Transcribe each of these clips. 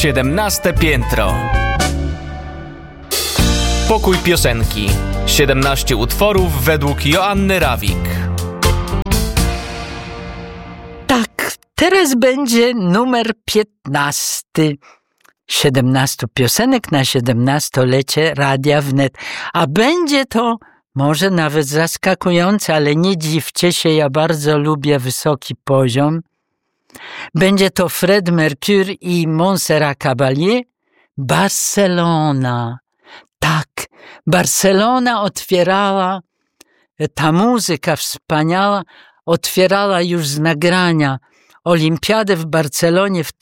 17 piętro. Pokój piosenki. 17 utworów według Joanny Rawik. Tak, teraz będzie numer 15. 17 piosenek na 17-lecie Radia Wnet. A będzie to może nawet zaskakujące, ale nie dziwcie się, ja bardzo lubię wysoki poziom. Będzie to Fred Mercury i Montserrat Caballé, Barcelona. Tak, Barcelona otwierała, ta muzyka wspaniała otwierała już z nagrania Olimpiadę w Barcelonie w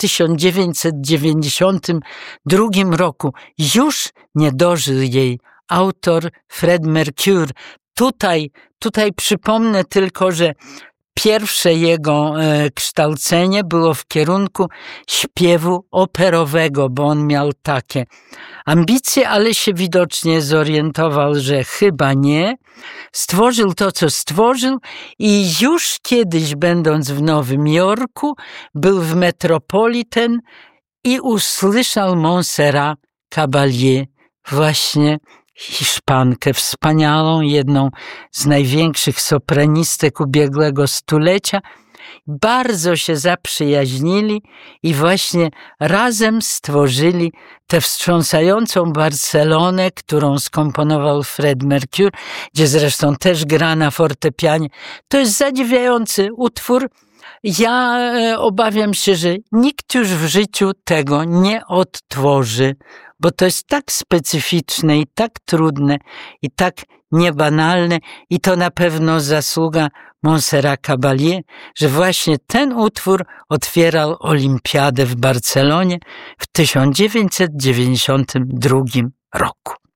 1992 roku. Już nie dożył jej autor Fred Mercury. Tutaj przypomnę tylko, że pierwsze jego kształcenie było w kierunku śpiewu operowego, bo on miał takie ambicje, ale się widocznie zorientował, że chyba nie. Stworzył to, co stworzył i już kiedyś, będąc w Nowym Jorku, był w Metropolitan i usłyszał Montserrat Caballé, właśnie Hiszpankę wspaniałą, jedną z największych sopranistek ubiegłego stulecia. Bardzo się zaprzyjaźnili i właśnie razem stworzyli tę wstrząsającą Barcelonę, którą skomponował Fred Mercury, gdzie zresztą też gra na fortepianie. To jest zadziwiający utwór. Ja obawiam się, że nikt już w życiu tego nie odtworzy, bo to jest tak specyficzne i tak trudne i tak niebanalne i to na pewno zasługa Montserrat Caballé, że właśnie ten utwór otwierał Olimpiadę w Barcelonie w 1992 roku.